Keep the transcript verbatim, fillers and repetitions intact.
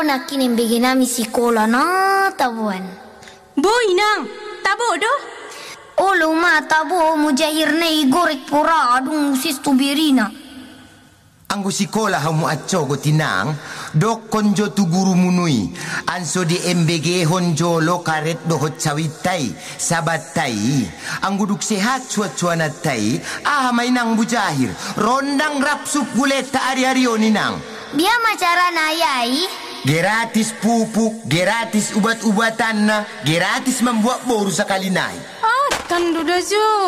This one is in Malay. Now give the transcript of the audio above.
nak kini bagi nami sekolah na tabuan. Boy nang, tabo doh. Olo ma tabo mujahir na igorek pura adung sis tubirina. Anggo sikola hamu acco go tinang dok konjo tu guru munui anso di M B G honjolo karet do hot cawitai sabatai anggo duk sehat cuat-cuana tai ah mainang bujahir rondang rapsup guleta ari-ari oninang Bia macara na yai gratis pupuk gratis ubat-ubatan na gratis membuat boru sekali nai Ah, kan duda jo.